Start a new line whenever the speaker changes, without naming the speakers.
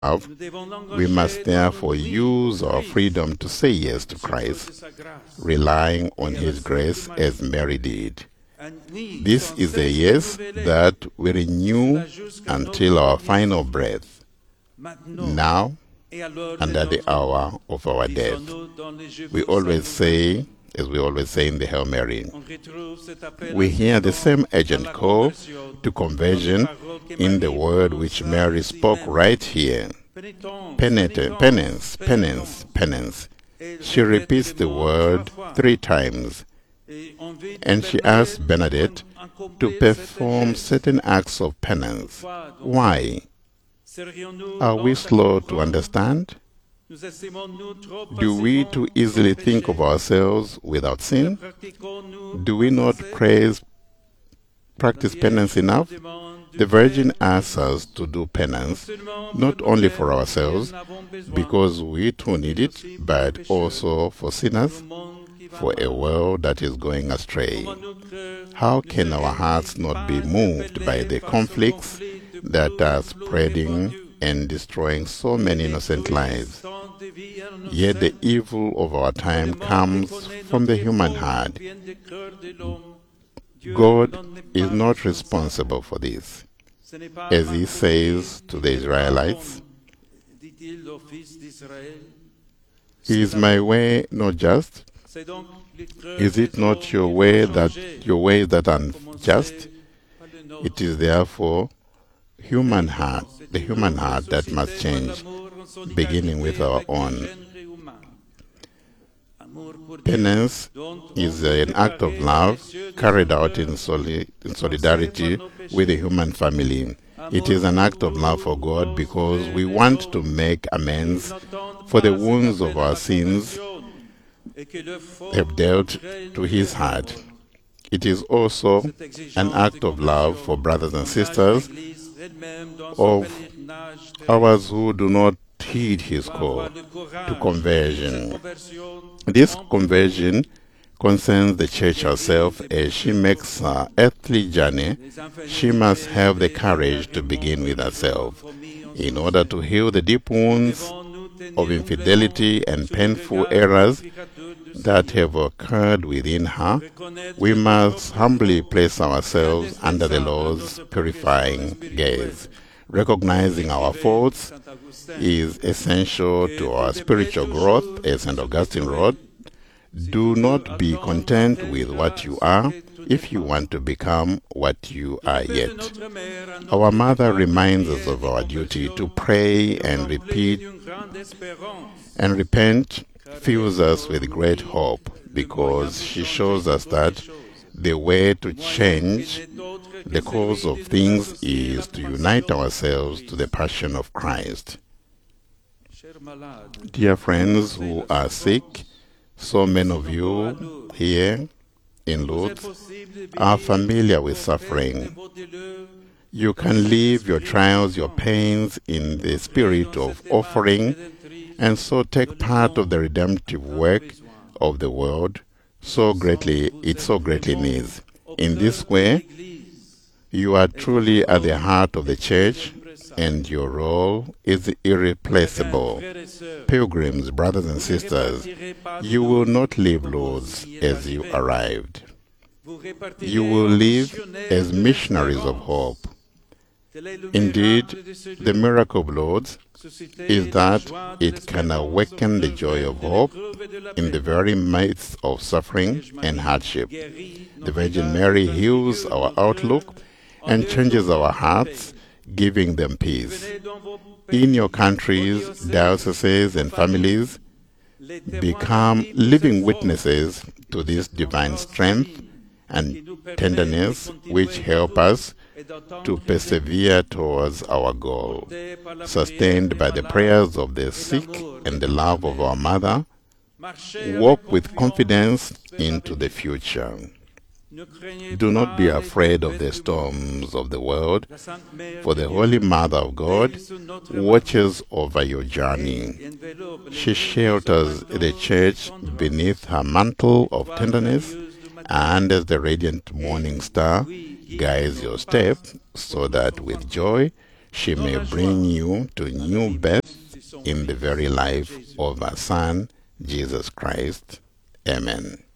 have, we must therefore use our freedom to say yes to Christ, relying on His grace as Mary did. This is a yes that we renew until our final breath, now and at the hour of our death. We always say, as we always say in the Hail Mary, we hear the same urgent call to conversion in the word which Mary spoke right here. Penance, penance, penance. She repeats the word 3 times, and she asks Bernadette to perform certain acts of penance. Why? Are we slow to understand? Do we too easily think of ourselves without sin? Do we not practice penance enough? The Virgin asks us to do penance not only for ourselves, because we too need it, but also for sinners, for a world that is going astray. How can our hearts not be moved by the conflicts that are spreading and destroying so many innocent lives? Yet the evil of our time comes from the human heart. God is not responsible for this. As He says to the Israelites, "Is my way not just? Is it not your way that unjust?" It is therefore the human heart that must change, beginning with our own. Penance is an act of love carried out in solidarity with the human family. It is an act of love for God because we want to make amends for the wounds of our sins have dealt to His heart. It is also an act of love for brothers and sisters of ours who do not heed His call to conversion. This conversion concerns the Church herself. As she makes her earthly journey, she must have the courage to begin with herself. In order to heal the deep wounds of infidelity and painful errors that have occurred within her, we must humbly place ourselves under the Lord's purifying gaze. Recognizing our faults is essential to our spiritual growth, as St. Augustine wrote. Do not be content with what you are if you want to become what you are yet. Our Mother reminds us of our duty to pray and repent, fills us with great hope, because she shows us that the way to change the course of things is to unite ourselves to the passion of Christ. Dear friends who are sick, so many of you here in Lourdes are familiar with suffering. You can leave your trials, your pains in the spirit of offering, and so take part of the redemptive work of the world it so greatly needs. In this way, you are truly at the heart of the Church, and your role is irreplaceable. Pilgrims, brothers and sisters, you will not leave Lourdes as you arrived. You will live as missionaries of hope. Indeed, the miracle of Lourdes is that it can awaken the joy of hope in the very midst of suffering and hardship. The Virgin Mary heals our outlook and changes our hearts, giving them peace. In your countries, dioceses, and families, become living witnesses to this divine strength and tenderness which help us to persevere towards our goal. Sustained by the prayers of the sick and the love of our Mother, walk with confidence into the future. Do not be afraid of the storms of the world, for the Holy Mother of God watches over your journey. She shelters the Church beneath her mantle of tenderness, and as the radiant morning star guides your step, so that with joy she may bring you to new birth in the very life of her Son, Jesus Christ. Amen.